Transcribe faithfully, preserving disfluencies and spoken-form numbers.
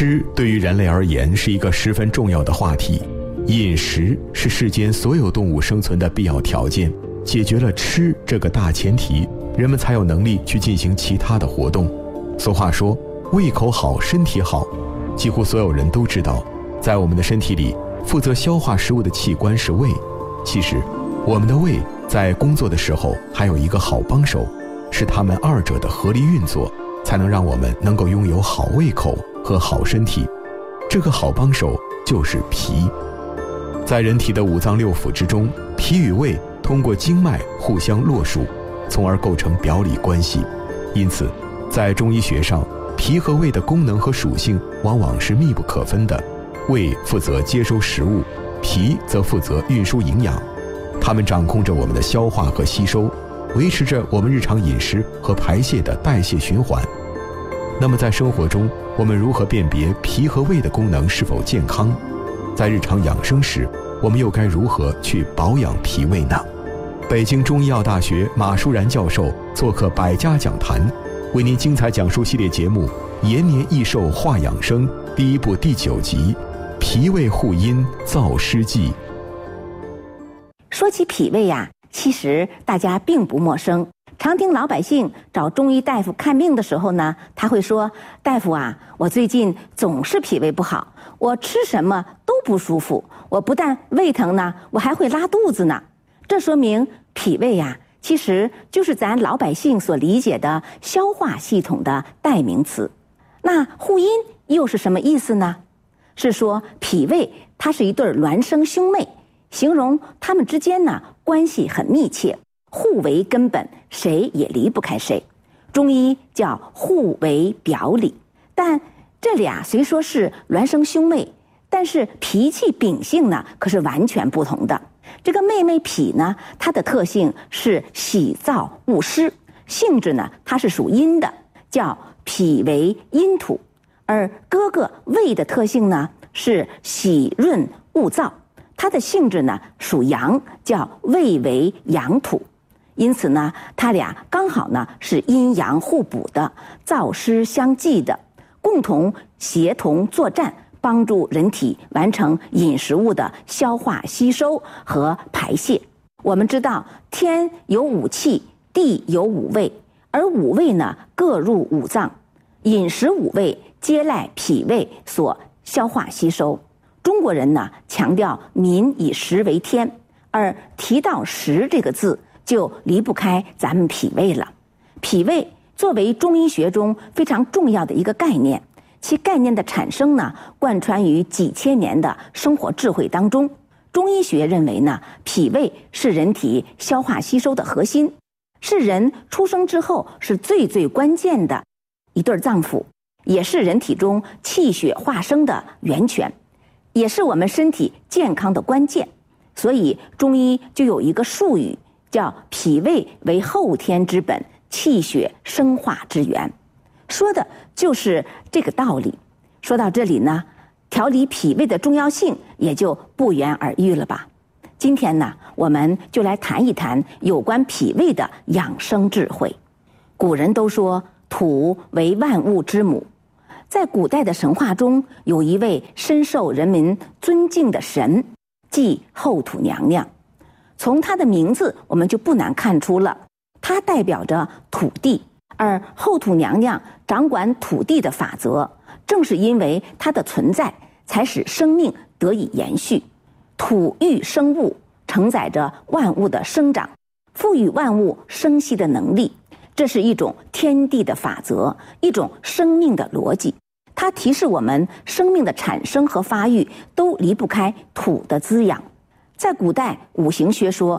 吃对于人类而言是一个十分重要的话题。饮食是世间所有动物生存的必要条件，解决了吃这个大前提，人们才有能力去进行其他的活动。俗话说，胃口好，身体好。几乎所有人都知道，在我们的身体里，负责消化食物的器官是胃。其实，我们的胃在工作的时候还有一个好帮手，是它们二者的合力运作，才能让我们能够拥有好胃口和好身体。这个好帮手就是脾。在人体的五脏六腑之中，脾与胃通过经脉互相络属，从而构成表里关系。因此，在中医学上，脾和胃的功能和属性往往是密不可分的。胃负责接收食物，脾则负责运输营养，它们掌控着我们的消化和吸收，维持着我们日常饮食和排泄的代谢循环。那么在生活中，我们如何辨别脾和胃的功能是否健康？在日常养生时，我们又该如何去保养脾胃呢？北京中医药大学马舒然教授做客百家讲坛，为您精彩讲述系列节目《延年益寿话养生》第一部第九集：脾胃互阴燥湿剂。 说起脾胃呀、啊，其实大家并不陌生。常听老百姓找中医大夫看病的时候呢，他会说：“大夫啊，我最近总是脾胃不好，我吃什么都不舒服，我不但胃疼呢，我还会拉肚子呢。”这说明脾胃呀、啊，其实就是咱老百姓所理解的消化系统的代名词。那互阴又是什么意思呢？是说脾胃它是一对孪生兄妹，形容他们之间呢关系很密切，互为根本，谁也离不开谁。中医叫互为表里。但这俩虽说是孪生兄妹，但是脾气秉性呢可是完全不同的。这个妹妹脾呢，它的特性是喜燥恶湿，性质呢它是属阴的，叫脾为阴土。而哥哥胃的特性呢是喜润恶燥，它的性质呢属阳，叫胃为阳土。因此呢，它俩刚好呢是阴阳互补的，燥湿相济的，共同协同作战，帮助人体完成饮食物的消化吸收和排泄。我们知道天有五气，地有五味，而五味呢各入五脏，饮食五味皆赖脾胃所消化吸收。中国人呢强调民以食为天，而提到食这个字就离不开咱们脾胃了。脾胃作为中医学中非常重要的一个概念，其概念的产生呢贯穿于几千年的生活智慧当中。中医学认为呢，脾胃是人体消化吸收的核心，是人出生之后是最最关键的一对脏腑，也是人体中气血化生的源泉，也是我们身体健康的关键。所以中医就有一个术语叫脾胃为后天之本，气血生化之源，说的就是这个道理。说到这里呢，调理脾胃的重要性也就不言而喻了吧。今天呢，我们就来谈一谈有关脾胃的养生智慧。古人都说土为万物之母，在古代的神话中，有一位深受人民尊敬的神，即后土娘娘。从她的名字我们就不难看出了，它代表着土地，而后土娘娘掌管土地的法则，正是因为它的存在，才使生命得以延续。土育生物，承载着万物的生长，赋予万物生息的能力，这是一种天地的法则，一种生命的逻辑。它提示我们，生命的产生和发育都离不开土的滋养。在古代五行学说